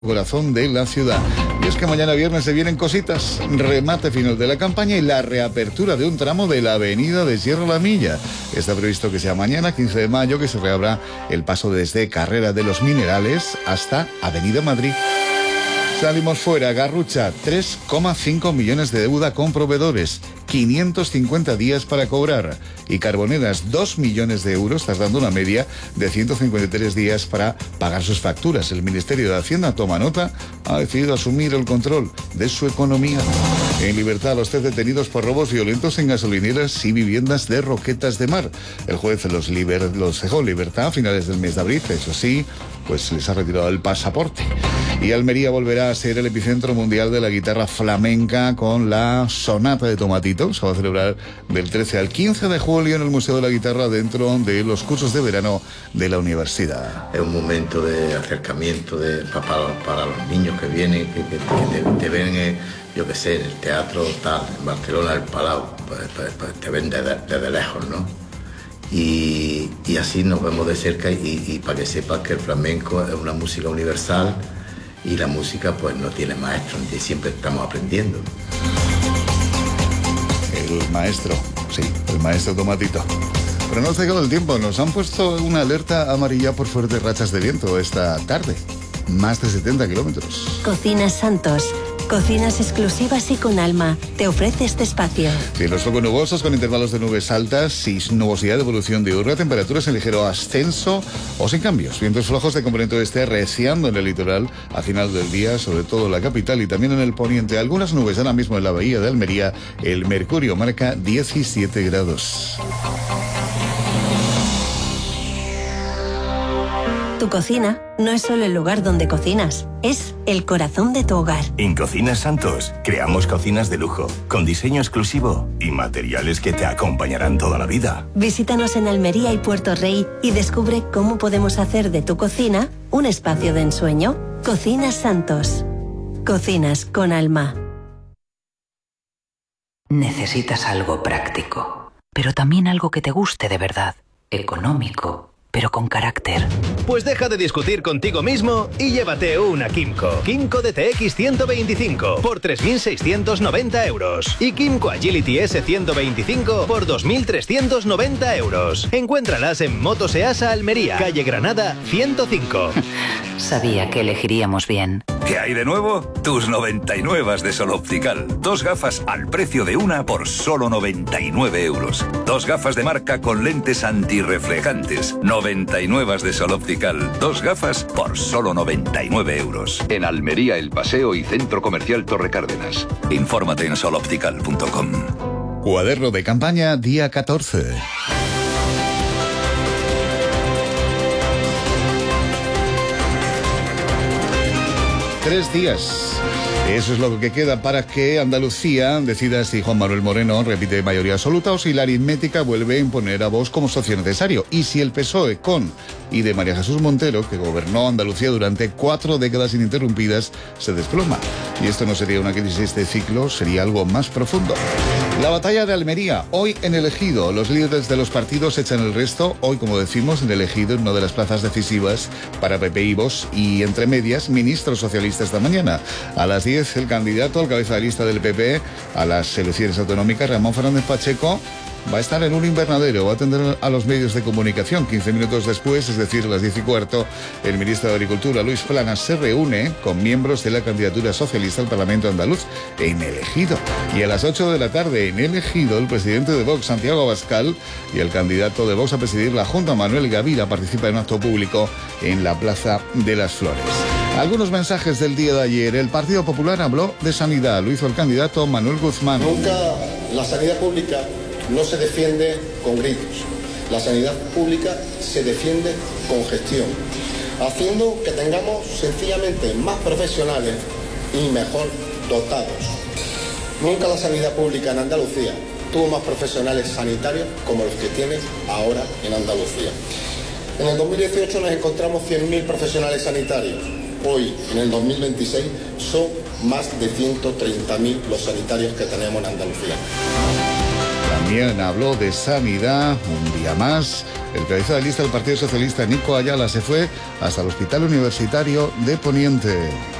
corazón de la ciudad. Y es que mañana viernes se vienen cositas, remate final de la campaña y la reapertura de un tramo de la avenida de Sierra La Milla. Está previsto que sea mañana, 15 de mayo, que se reabra el paso desde Carrera de los Minerales hasta Avenida Madrid. Salimos fuera, Garrucha, 3,5 millones de deuda con proveedores, 550 días para cobrar. Y Carboneras, 2 millones de euros, tardando una media de 153 días para pagar sus facturas. El Ministerio de Hacienda, toma nota, ha decidido asumir el control de su economía. En libertad, los 3 detenidos por robos violentos en gasolineras y viviendas de Roquetas de Mar. El juez los dejó en libertad a finales del mes de abril, eso sí, pues les ha retirado el pasaporte. Y Almería volverá a ser el epicentro mundial de la guitarra flamenca con la Sonata de Tomatito. Se va a celebrar del 13 al 15 de julio en el Museo de la Guitarra dentro de los cursos de verano de la universidad. Es un momento de acercamiento para los niños que vienen, que te ven, yo qué sé, en el teatro tal, en Barcelona, el Palau, pues te ven desde lejos, ¿no? Y así nos vemos de cerca y para que sepas que el flamenco es una música universal. Y la música pues no tiene maestro, siempre estamos aprendiendo. El maestro Tomatito. Pero no ha llegado el tiempo, nos han puesto una alerta amarilla por fuertes rachas de viento esta tarde. Más de 70 kilómetros. Cocinas Santos. Cocinas exclusivas y con alma. Te ofrece este espacio. Cielos poco nubosos con intervalos de nubes altas y nubosidad de evolución diurna, temperaturas en ligero ascenso o sin cambios. Vientos flojos de componente oeste reciando en el litoral a final del día, sobre todo en la capital y también en el poniente. Algunas nubes ahora mismo en la bahía de Almería. El mercurio marca 17 grados. Tu cocina no es solo el lugar donde cocinas, es el corazón de tu hogar. En Cocinas Santos creamos cocinas de lujo, con diseño exclusivo y materiales que te acompañarán toda la vida. Visítanos en Almería y Puerto Rey y descubre cómo podemos hacer de tu cocina un espacio de ensueño. Cocinas Santos. Cocinas con alma. Necesitas algo práctico, pero también algo que te guste de verdad, económico, pero con carácter. Pues deja de discutir contigo mismo y llévate una Kymco. Kymco DTX 125 por 3.690 euros. Y Kymco Agility S125 por 2.390 euros. Encuéntralas en Motos Easa Almería, calle Granada 105. Sabía que elegiríamos bien. ¿Qué hay de nuevo? Tus 99 de Sol Optical. 2 gafas al precio de una por solo 99 euros. 2 gafas de marca con lentes antirreflejantes. 99 de Sol Optical. 2 gafas por solo 99 euros. En Almería, El Paseo y Centro Comercial Torre Cárdenas. Infórmate en soloptical.com. Cuaderno de campaña, día 14. Tres días. Eso es lo que queda para que Andalucía decida si Juan Manuel Moreno repite mayoría absoluta o si la aritmética vuelve a imponer a Vox como socio necesario. Y si el PSOE con y de María Jesús Montero, que gobernó Andalucía durante 4 décadas ininterrumpidas, se desploma. Y esto no sería una crisis de ciclo, sería algo más profundo. La batalla de Almería, hoy en el Ejido. Los líderes de los partidos echan el resto, hoy como decimos, en el Ejido, en una de las plazas decisivas para PP y Vox, y entre medias, ministro socialista esta mañana. A las 10, el candidato al cabeza de lista del PP a las elecciones autonómicas, Ramón Fernández Pacheco, va a estar en un invernadero, va a atender a los medios de comunicación. 15 minutos después, es decir, a las 10:15, el ministro de Agricultura, Luis Planas, se reúne con miembros de la candidatura socialista al Parlamento andaluz en el Ejido. Y a las 8 de la tarde, en el Ejido, el presidente de Vox, Santiago Abascal, y el candidato de Vox a presidir la Junta, Manuel Gavira, participa en un acto público en la Plaza de las Flores. Algunos mensajes del día de ayer. El Partido Popular habló de sanidad. Lo hizo el candidato Manuel Guzmán. Nunca la sanidad pública no se defiende con gritos. La sanidad pública se defiende con gestión, haciendo que tengamos sencillamente más profesionales y mejor dotados. Nunca la sanidad pública en Andalucía tuvo más profesionales sanitarios como los que tiene ahora en Andalucía. En el 2018 nos encontramos 100.000 profesionales sanitarios. Hoy, en el 2026, son más de 130.000 los sanitarios que tenemos en Andalucía. También habló de sanidad, un día más, El cabeza de lista del Partido Socialista, Nico Ayala, se fue hasta el Hospital Universitario de Poniente.